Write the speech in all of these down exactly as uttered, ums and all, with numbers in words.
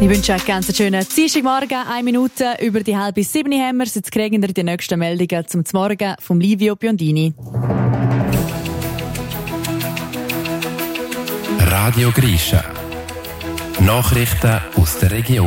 Ich wünsche euch ganz einen schönen Dienstagmorgen. Eine Minute über die halbe sieben haben wir. Jetzt kriegen wir die nächsten Meldungen zum Morgen von Livio Biondini. Radio Grisha. Nachrichten aus der Region.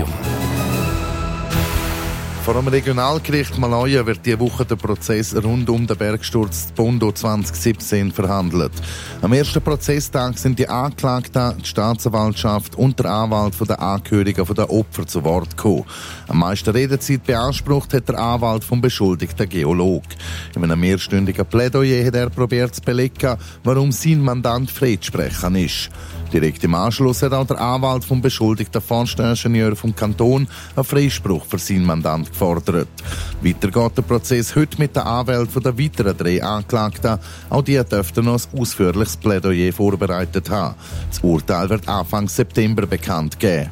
Vor dem Regionalgericht Malaja wird diese Woche der Prozess rund um den Bergsturz Bondo zwanzig siebzehn verhandelt. Am ersten Prozesstag sind die Anklagten, die Staatsanwaltschaft und der Anwalt von der Angehörigen der Opfer zu Wort gekommen. Am meisten Redezeit beansprucht hat der Anwalt vom beschuldigten Geolog. In einem mehrstündigen Plädoyer hat er probiert zu belegen, warum sein Mandant freizusprechen ist. Direkt im Anschluss hat auch der Anwalt vom beschuldigten Forstingenieur vom Kanton einen Freispruch für seinen Mandant gefordert. Weiter geht der Prozess heute mit der Anwälten der weiteren drei Anklagten. Auch die dürften noch ein ausführliches Plädoyer vorbereitet haben. Das Urteil wird Anfang September bekannt geben.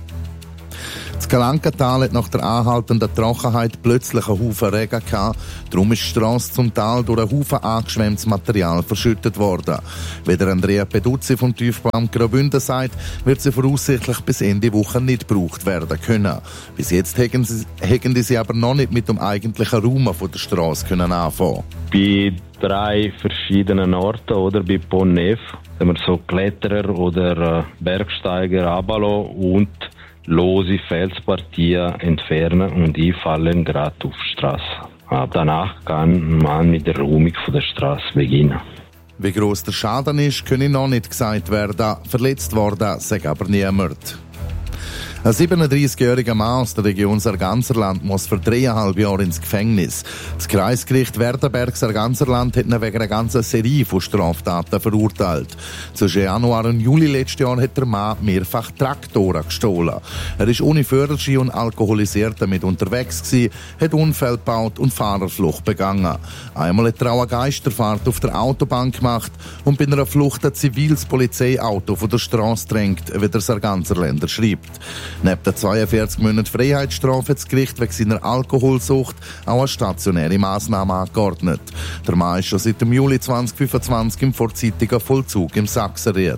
Das Calancatal hat nach der anhaltenden Trockenheit plötzlich einen Haufen Regen gehabt. Darum ist die Strasse zum Tal durch einen Haufen angeschwemmtes Material verschüttet worden. Wie der Andrea Peduzzi vom Tiefbauamt Graubünden sagt, wird sie voraussichtlich bis Ende Woche nicht gebraucht werden können. Bis jetzt hätten sie, hätten sie aber noch nicht mit dem eigentlichen Raum von der Strasse können anfangen. Bei drei verschiedenen Orten, oder bei Pont Neuf, haben wir so Kletterer oder äh, Bergsteiger runterlassen und lose Felspartien entfernen und einfallen gerade auf die Straße. Ab danach kann man mit der Räumung der Straße beginnen. Wie gross der Schaden ist, kann noch nicht gesagt werden. Verletzt worden, sagt aber niemand. Ein siebenunddreißigjähriger Mann aus der Region Sarganserland muss für dreieinhalb Jahre ins Gefängnis. Das Kreisgericht Werdenberg-Sarganserland hat ihn wegen einer ganzen Serie von Straftaten verurteilt. Zwischen Januar und Juli letztes Jahr hat der Mann mehrfach Traktoren gestohlen. Er ist ohne Führerschein und alkoholisiert damit unterwegs gewesen, hat Unfälle gebaut und Fahrerflucht begangen. Einmal hat er auch eine Geisterfahrt auf der Autobahn gemacht und bei einer Flucht ein ziviles Polizeiauto von der Straße drängt, wie der Sarganserländer schreibt. Neben der zweiundvierzig Monate Freiheitsstrafe hat das Gericht wegen seiner Alkoholsucht auch eine stationäre Massnahme angeordnet. Der Mann ist schon seit dem Juli zwanzig fünfundzwanzig im vorzeitigen Vollzug im Sachsenried.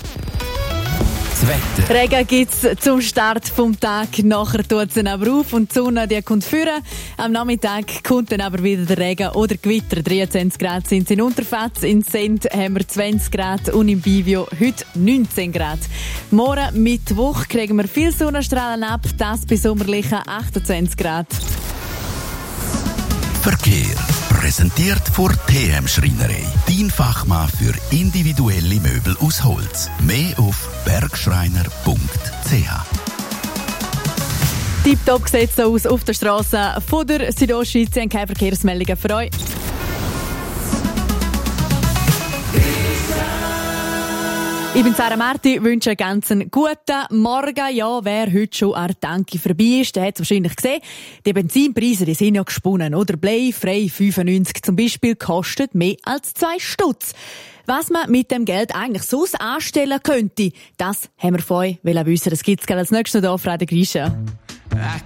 Das Wetter. Regen gibt's zum Start vom Tag. Nachher tut es aber auf und die Sonne die kommt führen. Am Nachmittag kommt dann aber wieder der Regen oder Gewitter. dreiundzwanzig Grad sind es in Unterfatz. In Sent haben wir zwanzig Grad und in Bivio heute neunzehn Grad. Morgen Mittwoch kriegen wir viel Sonnenstrahlen ab. Das bei sommerlichen achtundzwanzig Grad. Verkehr. Präsentiert vor T M Schreinerei. Dein Fachmann für individuelle Möbel aus Holz. Mehr auf bergschreiner punkt c h. Tipptopp sieht es aus auf der Straße von der Südostschweiz. Sie haben keine Verkehrsmeldungen für euch. Ich bin Sarah Marti, wünsche einen ganz guten Morgen. Ja, wer heute schon an der Tanke vorbei ist, der hat es wahrscheinlich gesehen. Die Benzinpreise, die sind ja gesponnen, oder? Bleifrei fünfundneunzig zum Beispiel kostet mehr als zwei Stutz. Was man mit dem Geld eigentlich sonst anstellen könnte, das haben wir von euch wissen. Das gibt's als nächstes hier auf Radio Grisha. I